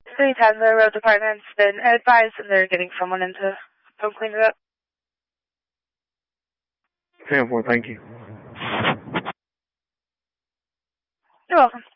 Anytime the road department's been advised and they're getting someone in to come clean it up. 10-4, thank you. You're welcome.